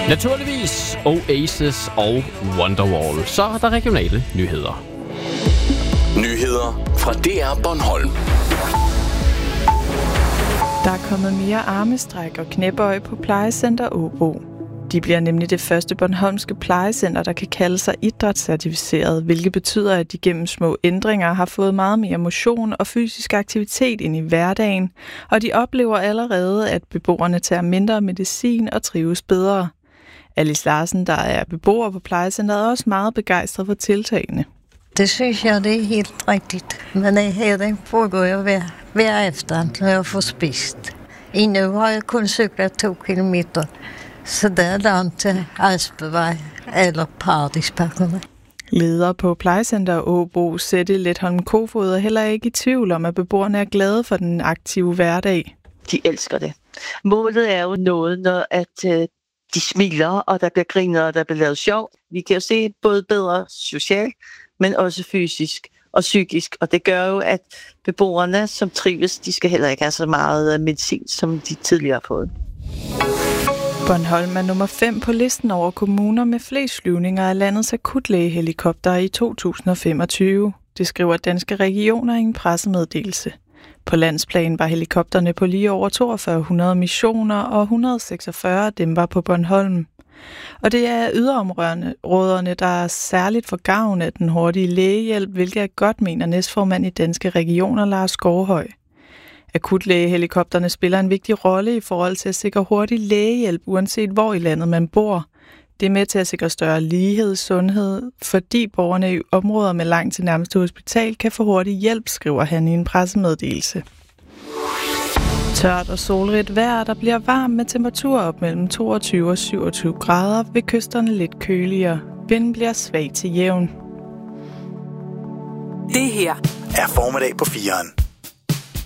Naturligvis Oasis og Wonderwall. Så er der regionale nyheder. Nyheder fra DR Bornholm. Der er kommet mere armestræk og knæbøj på plejecenter Åbo. De bliver nemlig det første bornholmske plejecenter, der kan kalde sig idrætscertificeret, hvilket betyder, at de gennem små ændringer har fået meget mere motion og fysisk aktivitet ind i hverdagen, og de oplever allerede, at beboerne tager mindre medicin og trives bedre. Alice Larsen, der er beboer på plejecenteret, er også meget begejstret for tiltagene. Det synes jeg, det er helt rigtigt. Men her foregår jeg hver efter, når jeg får spist. Endnu har jeg kun cyklet 2 kilometer, så det er langt til Aspervej eller Paradisbakkerne. Leder på plejecenter Åbo, Sætte Letholm Kofod, er heller ikke i tvivl om, at beboerne er glade for den aktive hverdag. De elsker det. Målet er jo noget, når de smiler, og der bliver grinet, og der bliver lavet sjov. Vi kan jo se både bedre socialt, men også fysisk og psykisk. Og det gør jo, at beboerne, som trives, de skal heller ikke have så meget medicin, som de tidligere har fået. Bornholm er nummer 5 på listen over kommuner med flest flyvninger af landets akutlægehelikopter i 2025. Det skriver Danske Regioner i en pressemeddelelse. På landsplan var helikopterne på lige over 4200 missioner, og 146 af dem var på Bornholm. Og det er yderområderne, der er særligt for gavn af den hurtige lægehjælp, hvilket er godt, mener næstformand i Danske Regioner, Lars Skovhøj. Akutlægehelikopterne spiller en vigtig rolle i forhold til at sikre hurtig lægehjælp, uanset hvor i landet man bor. Det er med til at sikre større lighed i sundhed, fordi borgerne i områder med langt til nærmeste hospital kan få hurtig hjælp, skriver han i en pressemeddelelse. Tørt og solrigt vejr, der bliver varmt med temperaturer op mellem 22 og 27 grader, ved kysterne lidt køligere. Vinden bliver svag til jævn. Det her er formiddag på 4'eren.